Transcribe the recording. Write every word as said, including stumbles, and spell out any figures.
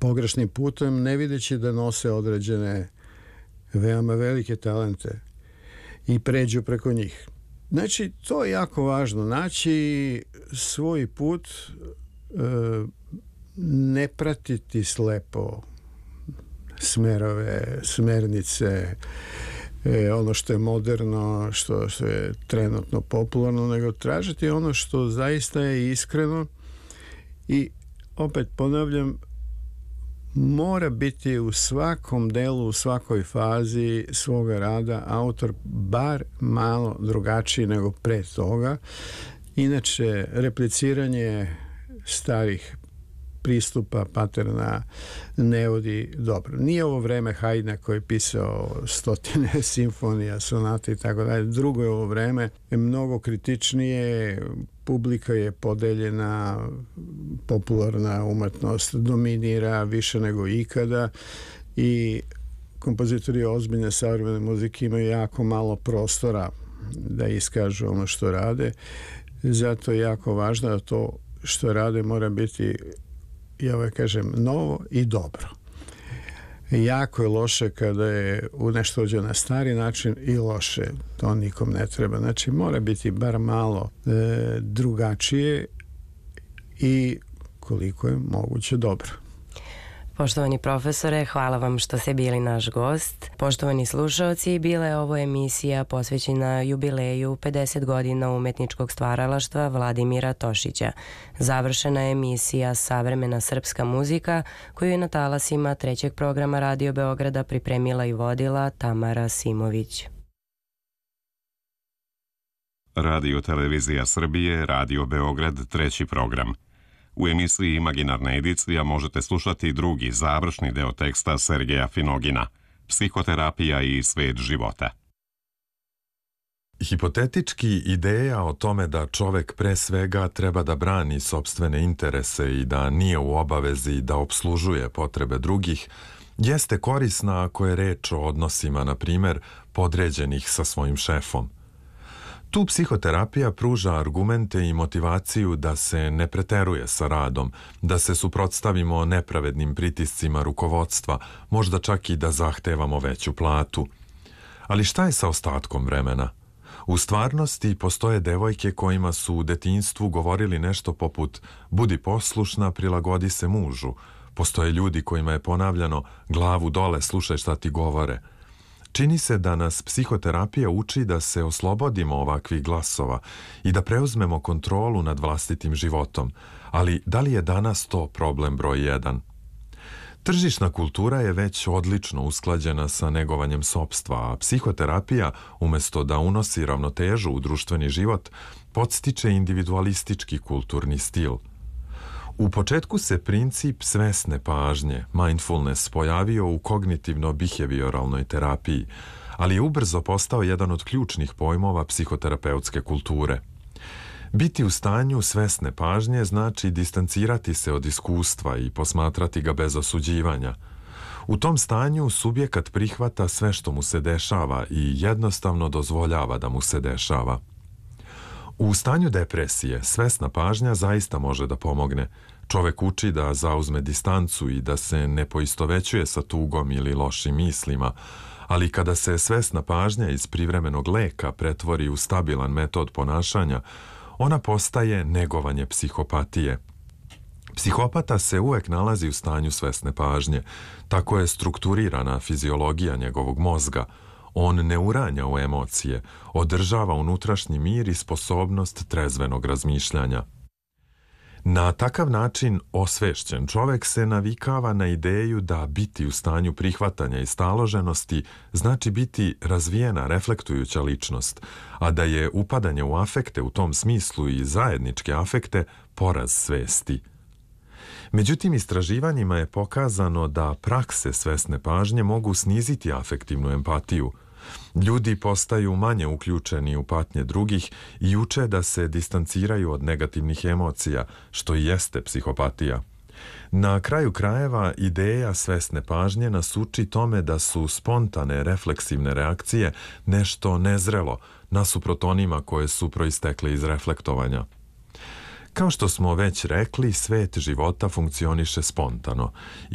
pogrešnim putem, ne videći da nose određene veoma velike talente i pređu preko njih. Znači, to je jako važno, naći svoj put, ne pratiti slepo smerove, smernice, ono što je moderno, što, što je trenutno popularno, nego tražiti ono što zaista je iskreno i opet ponavljam, mora biti u svakom delu, u svakoj fazi svoga rada autor bar malo drugačiji nego pre toga. Inače, repliciranje starih pristupa, paterna ne vodi dobro. Nije ovo vreme Haydna koji je pisao stotine simfonija, sonate i tako dalje. Drugo je ovo vreme mnogo kritičnije, publika je podeljena, popularna umetnost dominira više nego ikada i kompozitori ozbiljne savremene muzike imaju jako malo prostora da iskažu ono što rade. Zato je jako važno da to što rade mora biti, ja ovaj kažem, novo i dobro. Jako je loše kada je u nešto uđe na stari način i loše. To nikom ne treba. Znači, mora biti bar malo e, drugačije i koliko je moguće dobro. Poštovani profesore, hvala vam što ste bili naš gost. Poštovani slušaoci, bila je ovo emisija posvećena jubileju pedeset godina umetničkog stvaralaštva Vladimira Tošića. Završena je emisija Savremena srpska muzika, koju je na talasima trećeg programa Radio Beograda pripremila i vodila Tamara Simović. Radio Televizija Srbije, Radio Beograd, treći program. U emisiji Imaginarna edicija možete slušati drugi, završni deo teksta Sergeja Finogina, Psihoterapija i svet života. Hipotetički, ideja o tome da čovek pre svega treba da brani sopstvene interese i da nije u obavezi da opslužuje potrebe drugih, jeste korisna ako je reč o odnosima, na primer, podređenih sa svojim šefom. Tu psihoterapija pruža argumente i motivaciju da se ne preteruje sa radom, da se suprotstavimo nepravednim pritiscima rukovodstva, možda čak i da zahtevamo veću platu. Ali šta je sa ostatkom vremena? U stvarnosti postoje devojke kojima su u detinjstvu govorili nešto poput budi poslušna, prilagodi se mužu. Postoje ljudi kojima je ponavljano glavu dole, slušaj šta ti govore. Čini se da nas psihoterapija uči da se oslobodimo ovakvih glasova i da preuzmemo kontrolu nad vlastitim životom, ali da li je danas to problem broj jedan? Tržišna kultura je već odlično usklađena sa negovanjem sopstva, a psihoterapija, umesto da unosi ravnotežu u društveni život, podstiče individualistički kulturni stil. U početku se princip svesne pažnje, mindfulness, pojavio u kognitivno-behavioralnoj terapiji, ali je ubrzo postao jedan od ključnih pojmova psihoterapeutske kulture. Biti u stanju svesne pažnje znači distancirati se od iskustva i posmatrati ga bez osuđivanja. U tom stanju subjekat prihvata sve što mu se dešava i jednostavno dozvoljava da mu se dešava. U stanju depresije svesna pažnja zaista može da pomogne. Čovek uči da zauzme distancu i da se ne poistovećuje sa tugom ili lošim mislima, ali kada se svesna pažnja iz privremenog leka pretvori u stabilan metod ponašanja, ona postaje negovanje psihopatije. Psihopata se uvek nalazi u stanju svesne pažnje, tako je strukturirana fiziologija njegovog mozga. On ne uranja u emocije, održava unutrašnji mir i sposobnost trezvenog razmišljanja. Na takav način osvešćen čovek se navikava na ideju da biti u stanju prihvatanja i staloženosti znači biti razvijena reflektujuća ličnost, a da je upadanje u afekte u tom smislu i zajedničke afekte poraz svesti. Međutim, istraživanjima je pokazano da prakse svesne pažnje mogu sniziti afektivnu empatiju. Ljudi postaju manje uključeni u patnje drugih i uče da se distanciraju od negativnih emocija, što i jeste psihopatija. Na kraju krajeva, ideja svesne pažnje nas uči tome da su spontane refleksivne reakcije nešto nezrelo, nasuprot onima koje su proistekle iz reflektovanja. Kao što smo već rekli, svet života funkcioniše spontano